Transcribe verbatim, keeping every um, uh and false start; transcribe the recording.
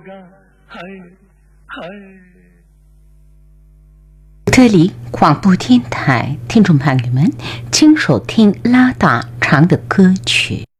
这里广播电台听众朋友们，请收听拉达唱的歌曲。